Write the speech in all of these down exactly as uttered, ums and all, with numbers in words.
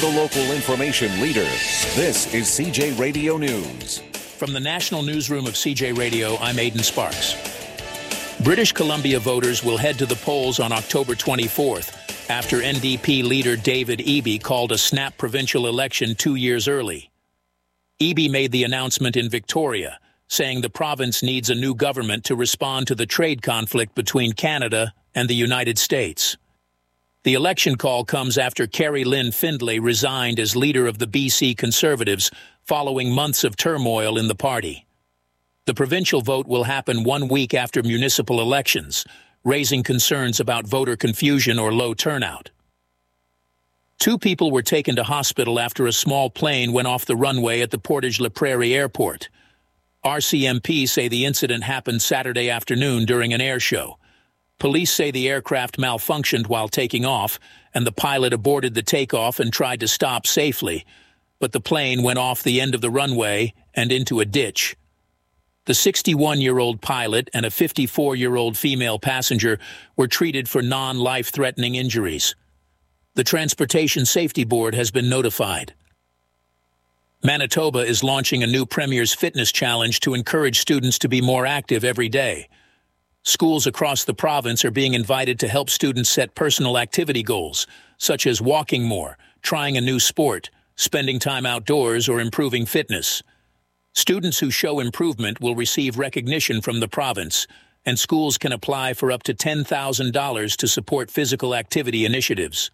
the local information leader. This is C J Radio News. From the National Newsroom of C J Radio, I'm Aidan Sparks. British Columbia voters will head to the polls on October twenty-fourth after N D P leader David Eby called a snap provincial election two years early. Eby made the announcement in Victoria, saying the province needs a new government to respond to the trade conflict between Canada and the United States. The election call comes after Kerry Lynn Findlay resigned as leader of the B C Conservatives following months of turmoil in the party. The provincial vote will happen one week after municipal elections, raising concerns about voter confusion or low turnout. Two people were taken to hospital after a small plane went off the runway at the Portage La Prairie Airport. R C M P say the incident happened Saturday afternoon during an air show. Police say the aircraft malfunctioned while taking off, and the pilot aborted the takeoff and tried to stop safely, but the plane went off the end of the runway and into a ditch. The sixty-one-year-old pilot and a fifty-four-year-old female passenger were treated for non-life-threatening injuries. The Transportation Safety Board has been notified. Manitoba is launching a new Premier's Fitness Challenge to encourage students to be more active every day. Schools across the province are being invited to help students set personal activity goals, such as walking more, trying a new sport, spending time outdoors, or improving fitness. Students who show improvement will receive recognition from the province, and schools can apply for up to ten thousand dollars to support physical activity initiatives.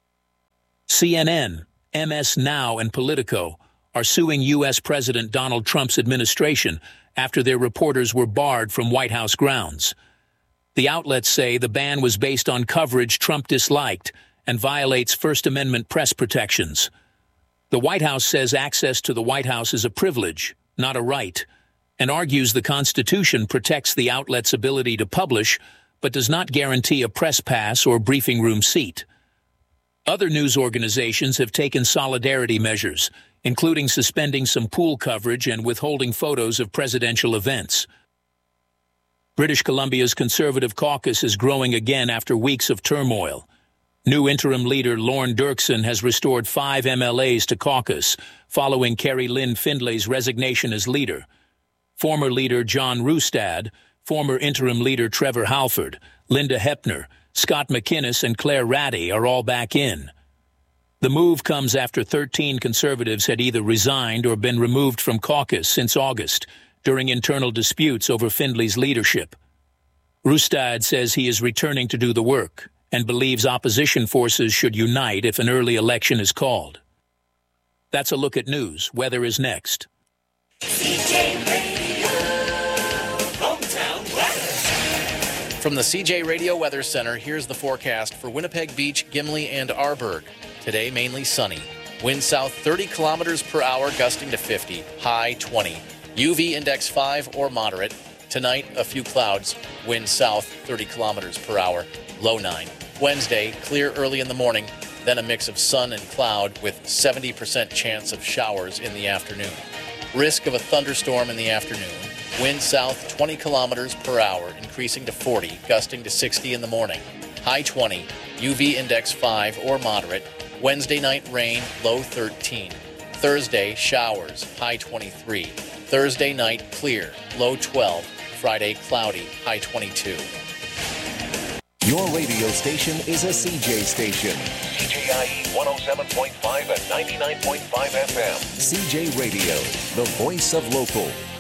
C N N, M S Now, and Politico are suing U S President Donald Trump's administration after their reporters were barred from White House grounds. The outlets say the ban was based on coverage Trump disliked and violates First Amendment press protections. The White House says access to the White House is a privilege, not a right, and argues the Constitution protects the outlet's ability to publish, but does not guarantee a press pass or briefing room seat. Other news organizations have taken solidarity measures, including suspending some pool coverage and withholding photos of presidential events. British Columbia's Conservative caucus is growing again after weeks of turmoil. New interim leader Lorne Dirksen has restored five M L As to caucus, following Kerry Lynn Findlay's resignation as leader. Former leader John Rustad, former interim leader Trevor Halford, Linda Hepner, Scott McInnes, and Claire Ratty are all back in. The move comes after thirteen Conservatives had either resigned or been removed from caucus since August during internal disputes over Findlay's leadership. Rustad says he is returning to do the work and believes opposition forces should unite if an early election is called. That's a look at news. Weather is next. C J Radio, hometown weather. From the C J Radio Weather Center, here's the forecast for Winnipeg Beach, Gimli, and Arborg. Today, mainly sunny. Wind south thirty kilometers per hour, gusting to fifty. High twenty. U V index five or moderate. Tonight, a few clouds. Wind south thirty kilometers per hour. Low nine. Wednesday, clear early in the morning, then a mix of sun and cloud with seventy percent chance of showers in the afternoon. Risk of a thunderstorm in the afternoon. Wind south twenty kilometers per hour, increasing to forty, gusting to sixty in the morning. High twenty. U V index five or moderate. Wednesday night rain, low thirteen. Thursday, showers, high twenty-three. Thursday night, clear, low twelve. Friday, cloudy, high twenty-two. Your radio station is a C J station. C J I E one oh seven point five and ninety-nine point five F M. C J Radio, the voice of local.